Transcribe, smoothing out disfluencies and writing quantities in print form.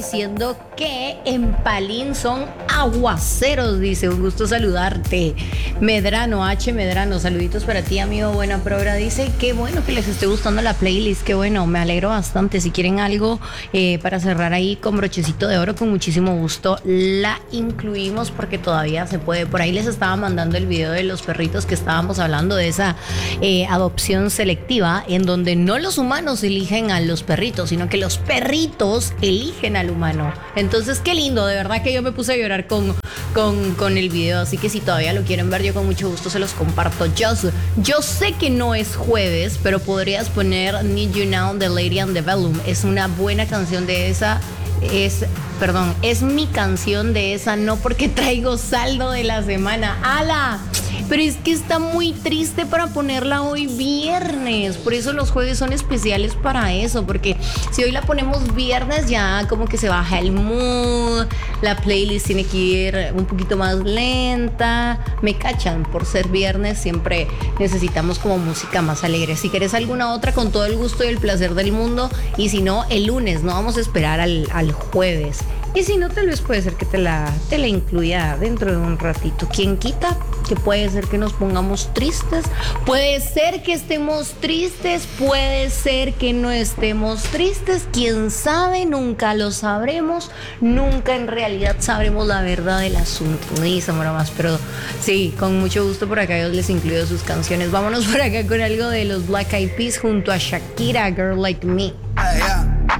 Diciendo que en Palín son aguaceros, dice, un gusto saludarte. Medrano, H. Medrano, saluditos para ti, amigo, buena prueba, dice, qué bueno que les esté gustando la playlist, qué bueno, me alegro bastante. Si quieren algo para cerrar ahí con brochecito de oro, con muchísimo gusto la incluimos porque todavía se puede. Por ahí les estaba mandando el video de los perritos que estábamos hablando de esa adopción selectiva, en donde no los humanos eligen a los perritos, sino que los perritos eligen al humano. Entonces, qué lindo, de verdad que yo me puse a llorar con el video, así que si todavía lo quieren ver, yo con mucho gusto se los comparto. Yo sé que no es jueves, pero podrías poner Need You Now de Lady Antebellum. Es una buena canción de esa. Es mi canción de esa, no porque traigo saldo de la semana. ¡Hala! Pero es que está muy triste para ponerla hoy viernes. Por eso los jueves son especiales para eso. Porque si hoy la ponemos viernes, ya como que se baja el mood. La playlist tiene que ir un poquito más lenta. Me cachan, por ser viernes siempre necesitamos como música más alegre. Si querés alguna otra, con todo el gusto y el placer del mundo. Y si no, el lunes, no vamos a esperar al jueves. Y si no, tal vez puede ser que te la incluya dentro de un ratito. ¿Quién quita? Que puede ser que nos pongamos tristes, puede ser que estemos tristes, puede ser que no estemos tristes, quién sabe, nunca lo sabremos, nunca en realidad sabremos la verdad del asunto. No dice más, pero sí, con mucho gusto por acá yo les incluyo sus canciones. Vámonos por acá con algo de los Black Eyed Peas junto a Shakira, Girl Like Me. Ay,